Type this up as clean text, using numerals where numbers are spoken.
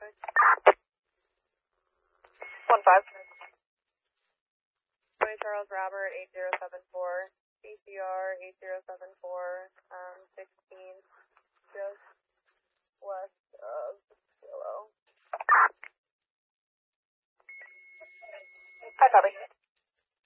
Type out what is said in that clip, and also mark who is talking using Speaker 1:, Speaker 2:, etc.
Speaker 1: traffic. 15. 20 Charles Robert 8074, CCR 8074, 16